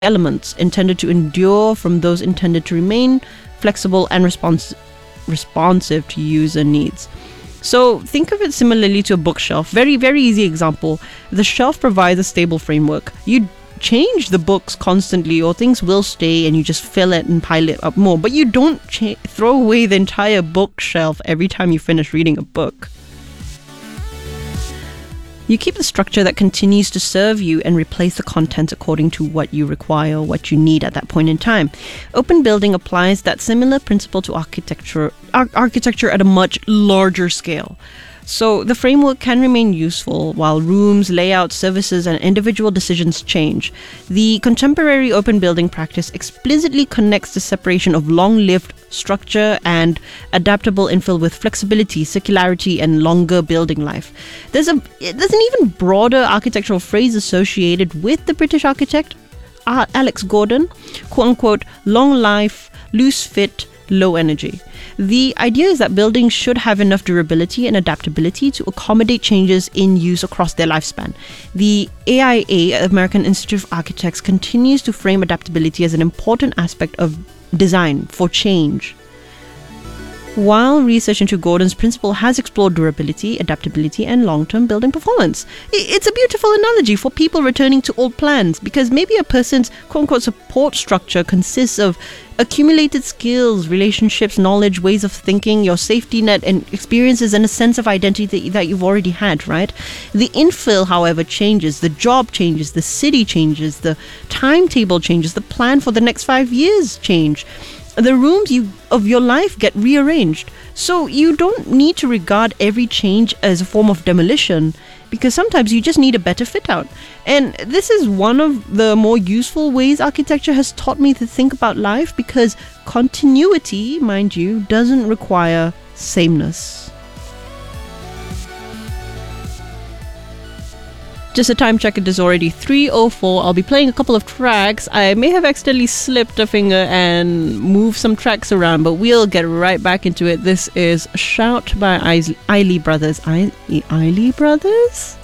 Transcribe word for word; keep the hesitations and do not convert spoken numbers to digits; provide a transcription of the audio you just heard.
elements intended to endure from those intended to remain flexible and respons- responsive to user needs. So think of it similarly to a bookshelf. Very, very easy example. The shelf provides a stable framework. You change the books constantly or things will stay and you just fill it and pile it up more. But you don't cha- throw away the entire bookshelf every time you finish reading a book. You keep the structure that continues to serve you and replace the content according to what you require or what you need at that point in time. Open building applies that similar principle to architecture, ar- architecture at a much larger scale. So the framework can remain useful while rooms, layouts, services, and individual decisions change. The contemporary open building practice explicitly connects the separation of long-lived structure and adaptable infill with flexibility, circularity, and longer building life. There's a there's an even broader architectural phrase associated with the British architect, uh, Alex Gordon, quote-unquote, long life, loose fit, low energy. The idea is that buildings should have enough durability and adaptability to accommodate changes in use across their lifespan. The A I A, American Institute of Architects, continues to frame adaptability as an important aspect of design for change. While research into Gordon's principle has explored durability, adaptability, and long-term building performance. It's a beautiful analogy for people returning to old plans, because maybe a person's quote-unquote support structure consists of accumulated skills, relationships, knowledge, ways of thinking, your safety net, and experiences, and a sense of identity that you've already had, right? The infill, however, changes, the job changes, the city changes, the timetable changes, the plan for the next five years change. The rooms you of your life get rearranged. So you don't need to regard every change as a form of demolition, because sometimes you just need a better fit out. And this is one of the more useful ways architecture has taught me to think about life, because continuity, mind you, doesn't require sameness. Just a time check, it is already three oh four. I'll be playing a couple of tracks. I may have accidentally slipped a finger and moved some tracks around, but we'll get right back into it. This is Shout by Isley Brothers. I- Isley Brothers?